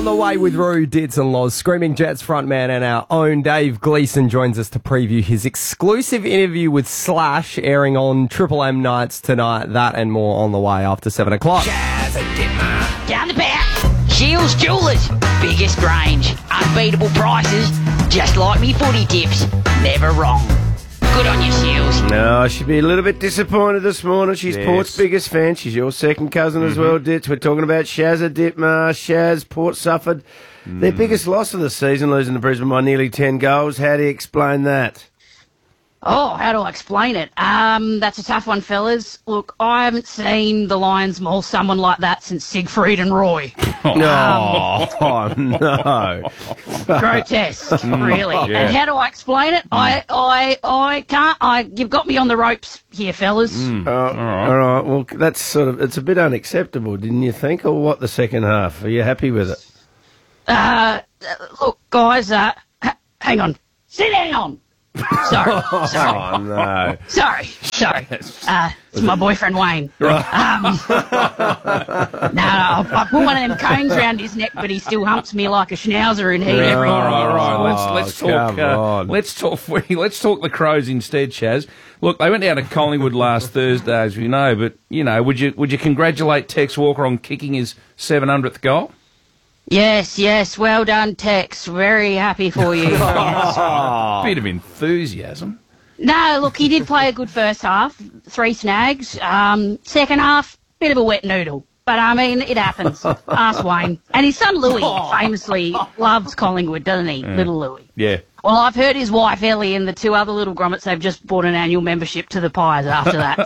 on the way with Roo, Dids and Loz. Screaming Jets frontman and our own Dave Gleeson joins us to preview his exclusive interview with Slash, airing on Triple M nights tonight. That and more on the way after 7 o'clock. Down the back, Shields Jewelers, biggest range, unbeatable prices, just like me footy tips, never wrong. Good on you, Shields. No, she'd be a little bit disappointed this morning. She's Port's biggest fan. She's your second cousin as well, Ditch. We're talking about Shazza Ditmar. Shaz, Port suffered their biggest loss of the season, losing to Brisbane by nearly 10 goals. How do you explain that? Oh, how do I explain it? That's a tough one, fellas. Look, I haven't seen the Lions maul someone like that since Siegfried and Roy. No. Grotesque, really. Yeah. And how do I explain it? I can't. You've got me on the ropes here, fellas. All right. Well, that's it's a bit unacceptable, didn't you think? Or what, the second half? Are you happy with it? Look, guys, hang on. Sit down. Sorry. Oh, no. Sorry. It's my boyfriend Wayne. No, I put one of them cones around his neck, but he still humps me like a schnauzer in heat every All morning. right. Let's talk. Let's talk the Crows instead, Shaz. Look, they went down to Collingwood last Thursday, as we know. But would you congratulate Tex Walker on kicking his 700th goal? Yes. Well done, Tex. Very happy for you. Bit of enthusiasm. No, look, he did play a good first half. 3 snags. Second half, bit of a wet noodle. But, I mean, it happens. Ask Wayne. And his son Louis famously loves Collingwood, doesn't he? Little Louis. Yeah. Well, I've heard his wife Ellie and the 2 other little grommets, they've just bought an annual membership to the Pies after that.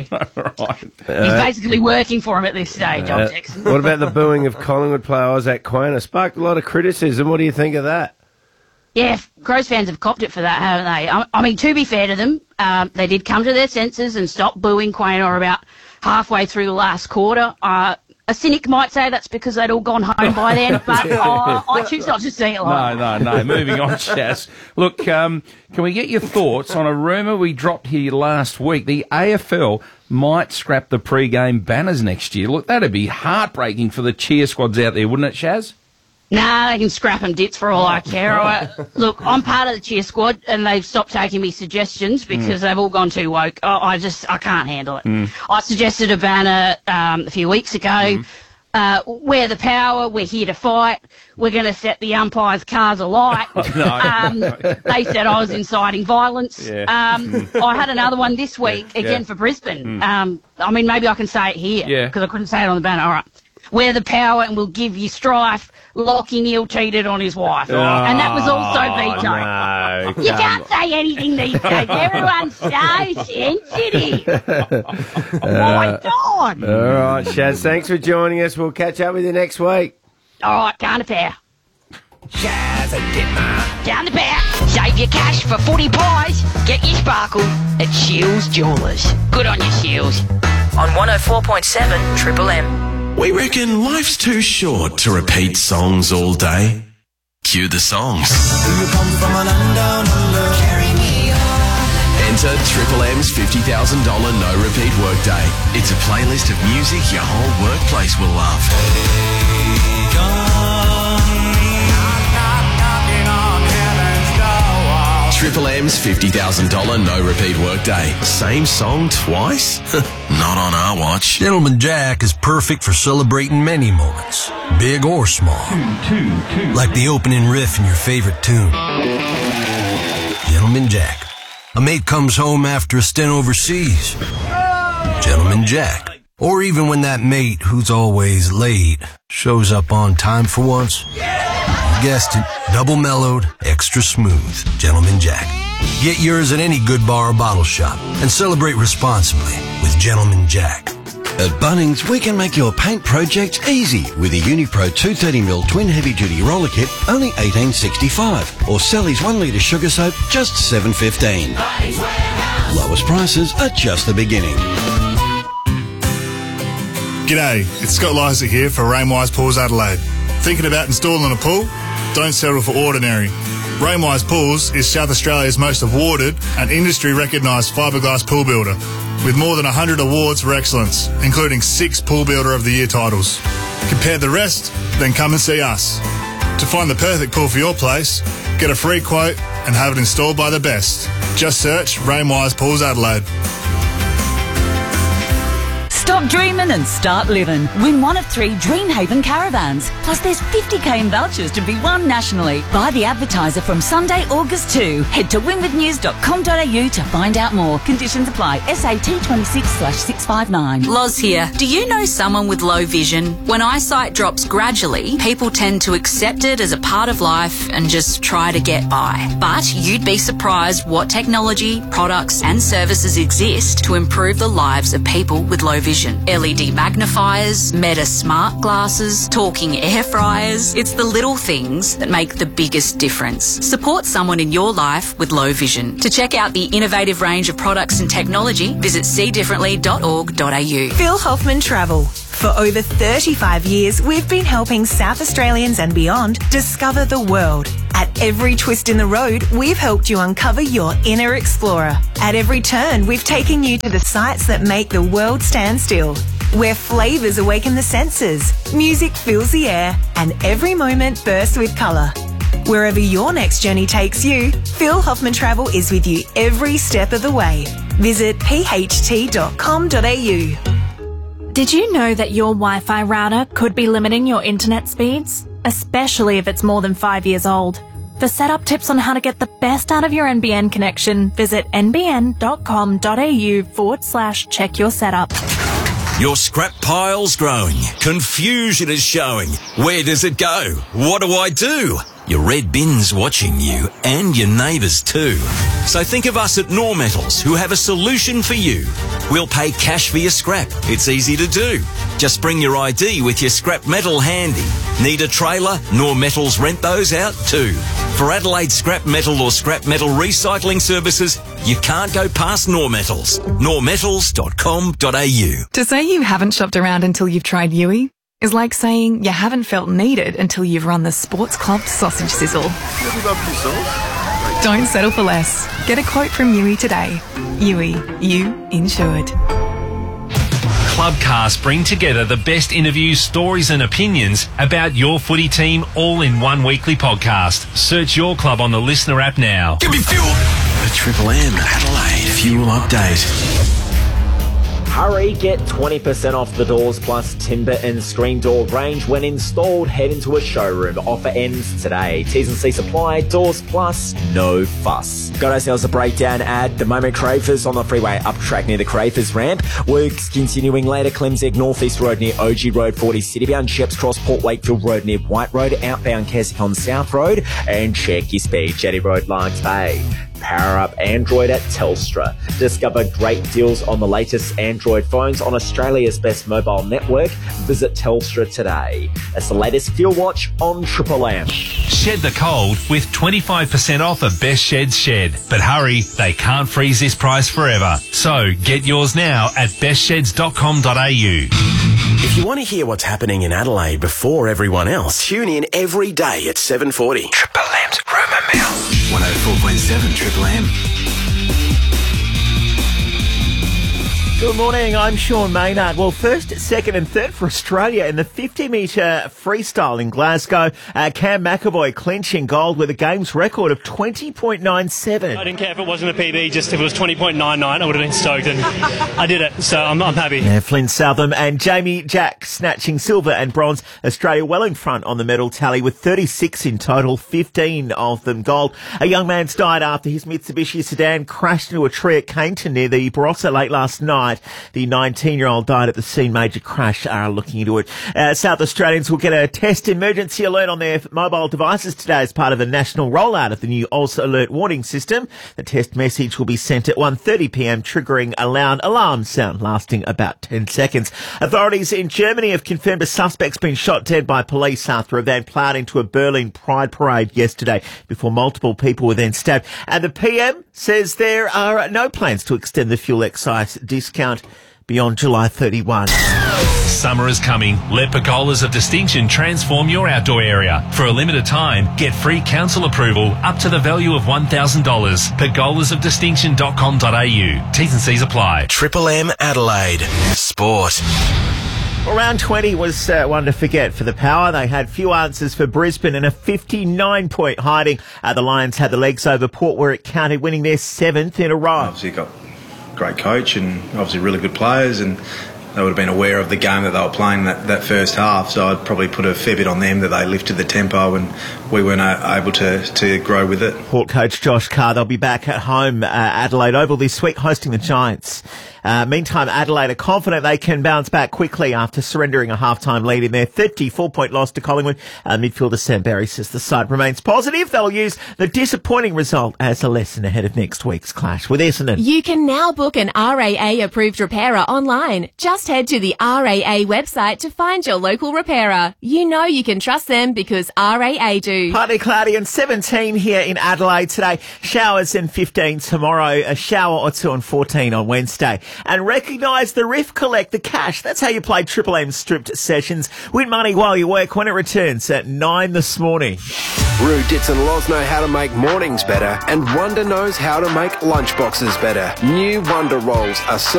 So he's basically working for him at this stage, I'm Texan. What about the booing of Collingwood player Isaac Quainer? Sparked a lot of criticism. What do you think of that? Yeah, Crows fans have copped it for that, haven't they? I mean, to be fair to them, they did come to their senses and stop booing Quainer about halfway through the last quarter. A cynic might say that's because they'd all gone home by then, but I choose not to see it like that. No. Moving on, Shaz. Look, can we get your thoughts on a rumour we dropped here last week? The AFL might scrap the pre-game banners next year. Look, that'd be heartbreaking for the cheer squads out there, wouldn't it, Shaz? Nah, they can scrap them, Dits, for all I care. Look, I'm part of the cheer squad, and they've stopped taking me suggestions because they've all gone too woke. I can't handle it. I suggested a banner a few weeks ago. We're the power, we're here to fight, we're going to set the umpires' cars alight. They said I was inciting violence. I had another one this week, again for Brisbane. I mean, maybe I can say it here, because I couldn't say it on the banner. All right. We're the power and we'll give you strife. Lockie Neal cheated on his wife. And that was also veto. No, You can't say anything these days. Everyone's so sensitive. Oh, my God. All right, Shaz, thanks for joining us. We'll catch up with you next week. All right, can't a pair. Shaz and Ditmar. Down the back. Save your cash for footy pies. Get your sparkle at Shields Jewelers. Good on you, Shields. On 104.7 Triple M. We reckon life's too short to repeat songs all day. Cue the songs. You come from a land down under. Carry me on. Enter Triple M's $50,000 no repeat workday. It's a playlist of music your whole workplace will love. Take on me. Knocking on heaven's door. Triple M's $50,000 no repeat workday. Same song twice? Not on our watch. Gentleman Jack is perfect for celebrating many moments, big or small. Like the opening riff in your favorite tune. Gentleman Jack. A mate comes home after a stint overseas. Gentleman Jack. Or even when that mate, who's always late, shows up on time for once. You guessed it, double mellowed, extra smooth. Gentleman Jack. Get yours at any good bar or bottle shop and celebrate responsibly with Gentleman Jack. At Bunnings, we can make your paint projects easy with a Unipro 230mm twin heavy-duty roller kit, only $18.65, or Sally's 1 litre sugar soap, just $7.15. Lowest prices are just the beginning. G'day, it's Scott Lysak here for Rainwise Pools Adelaide. Thinking about installing a pool? don't settle for ordinary. Rainwise Pools is South Australia's most awarded and industry-recognised fiberglass pool builder, with more than 100 awards for excellence, including 6 Pool Builder of the Year titles. Compare the rest, then come and see us. To find the perfect pool for your place, get a free quote and have it installed by the best. Just search Rainwise Pools Adelaide. Stop dreaming and start living. Win one of 3 Dreamhaven caravans. Plus there's 50k in vouchers to be won nationally. Buy the advertiser from Sunday, August 2. Head to winwithnews.com.au to find out more. Conditions apply. SAT 26/659. Loz here. Do you know someone with low vision? When eyesight drops gradually, people tend to accept it as a part of life and just try to get by. But you'd be surprised what technology, products and services exist to improve the lives of people with low vision. LED magnifiers, Meta smart glasses, talking air fryers. It's the little things that make the biggest difference. Support someone in your life with low vision. To check out the innovative range of products and technology, visit seedifferently.org.au. Phil Hoffman Travel. For over 35 years, we've been helping South Australians and beyond discover the world. At every twist in the road, we've helped you uncover your inner explorer. At every turn, we've taken you to the sights that make the world stand still. Where flavours awaken the senses, music fills the air, and every moment bursts with colour. Wherever your next journey takes you, Phil Hoffman Travel is with you every step of the way. Visit pht.com.au. Did you know that your Wi-Fi router could be limiting your internet speeds? Especially if it's more than 5 years old. For setup tips on how to get the best out of your NBN connection, visit nbn.com.au/check your setup. Your scrap pile's growing. Confusion is showing. Where does it go? What do I do? Your red bin's watching you and your neighbours too. So think of us at Nor Metals, who have a solution for you. We'll pay cash for your scrap. It's easy to do. Just bring your ID with your scrap metal handy. Need a trailer? Nor Metals rent those out too. For Adelaide scrap metal or scrap metal recycling services, you can't go past Nor Metals. normetals.com.au. To say you haven't shopped around until you've tried Yui is like saying you haven't felt needed until you've run the Sports Club sausage sizzle. Don't settle for less. Get a quote from Yui today. Yui, you insured. Clubcast bring together the best interviews, stories and opinions about your footy team all in one weekly podcast. Search your club on the Listener app now. Give me fuel! The Triple M Adelaide Fuel Update. Hurry, get 20% off the doors plus timber and screen door range when installed. Head into a showroom. Offer ends today. T's and C's apply. Doors plus, no fuss. Got ourselves a breakdown at the moment. Crayfors on the freeway up track near the Crayfors ramp. Works continuing later. Clemseg North East Road near OG Road 40 Citybound. Sheps Cross Port Wakefield Road near White Road. Outbound Keswick on South Road. And check your speed. Jetty Road Largs Bay. Power up Android at Telstra. Discover great deals on the latest Android phones on Australia's best mobile network. Visit Telstra today. That's the latest Fuel Watch on Triple M. Shed the cold with 25% off of Best Shed's Shed. But hurry, they can't freeze this price forever. So get yours now at bestsheds.com.au. If you want to hear what's happening in Adelaide before everyone else, tune in every day at 7:40. Triple M's Rumour Mill. 104.7 Triple M. Good morning, I'm Sean Maynard. Well, first, second and third for Australia in the 50-metre freestyle in Glasgow. Cam McAvoy clinching gold with a game's record of 20.97. I didn't care if it wasn't a PB, just if it was 20.99, I would have been stoked, and I did it, so I'm happy. Yeah, Flynn Southam and Jamie Jack snatching silver and bronze. Australia well in front on the medal tally with 36 in total, 15 of them gold. A young man's died after his Mitsubishi sedan crashed into a tree at Cainton near the Barossa late last night. The 19-year-old died at the scene. Major crash are looking into it. South Australians will get a test emergency alert on their mobile devices today as part of a national rollout of the new Oz Alert warning system. The test message will be sent at 1:30pm, triggering a loud alarm sound lasting about 10 seconds. Authorities in Germany have confirmed a suspect's been shot dead by police after a van ploughed into a Berlin Pride parade yesterday before multiple people were then stabbed. And the PM says there are no plans to extend the fuel excise discount beyond July 31. Summer is coming. Let Pergolas of Distinction transform your outdoor area. For a limited time, get free council approval up to the value of $1,000. pergolasofdistinction.com.au. T's and C's apply. Triple M Adelaide. Sport. Well, round 20 was one to forget for the Power. They had few answers for Brisbane and a 59-point hiding. The Lions had the legs over Port where it counted, winning their 7th in a row. Obviously got a great coach and obviously really good players, and they would have been aware of the game that they were playing that first half, so I'd probably put a fair bit on them that they lifted the tempo and we weren't able to grow with it. Port coach Josh Carr, they'll be back at home Adelaide Oval this week hosting the Giants. Meantime, Adelaide are confident they can bounce back quickly after surrendering a half-time lead in their 34-point loss to Collingwood. Midfielder Sam Barry says the side remains positive. They'll use the disappointing result as a lesson ahead of next week's clash with Essendon. You can now book an RAA-approved repairer online. Just head to the RAA website to find your local repairer. You know you can trust them because RAA do. Partly cloudy and 17 here in Adelaide today. Showers and 15 tomorrow. A shower or two and 14 on Wednesday. And recognise the Riff Collect the cash. That's how you play Triple M stripped sessions. Win money while you work when it returns at 9 this morning. Roo, Ditz and Loz know how to make mornings better, and Wonder knows how to make lunchboxes better. New Wonder Rolls are so